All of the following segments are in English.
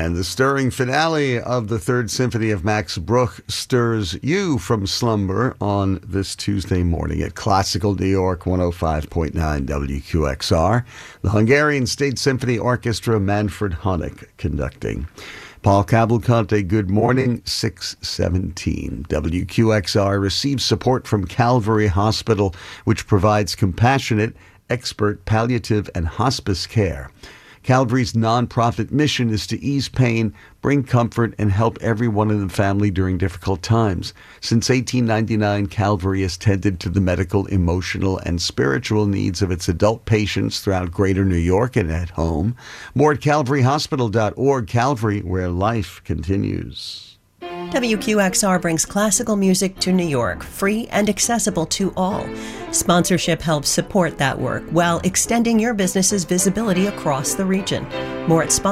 And the stirring finale of the Third Symphony of Max Bruch stirs you from slumber on this Tuesday morning at Classical New York 105.9 WQXR. The Hungarian State Symphony Orchestra, Manfred Honeck conducting. Paul Cavalcante, good morning, 6:17. WQXR receives support from Calvary Hospital, which provides compassionate, expert palliative and hospice care. Calvary's nonprofit mission is to ease pain, bring comfort, and help everyone in the family during difficult times. Since 1899, Calvary has tended to the medical, emotional, and spiritual needs of its adult patients throughout Greater New York and at home. More at calvaryhospital.org. Calvary, where life continues. WQXR brings classical music to New York, free and accessible to all. Sponsorship helps support that work while extending your business's visibility across the region. More at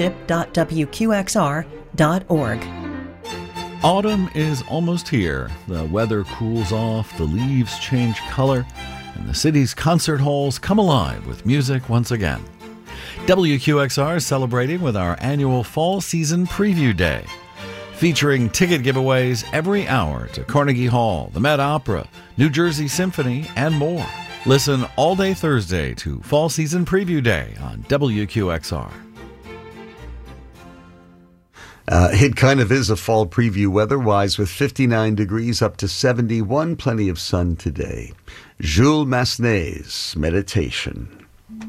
sponsorship.wqxr.org. Autumn is almost here. The weather cools off, the leaves change color, and the city's concert halls come alive with music once again. WQXR is celebrating with our annual Fall Season Preview Day, featuring ticket giveaways every hour to Carnegie Hall, the Met Opera, New Jersey Symphony, and more. Listen all day Thursday to Fall Season Preview Day on WQXR. It kind of is a fall preview weather-wise with 59 degrees up to 71, plenty of sun today. Jules Massenet's Meditation.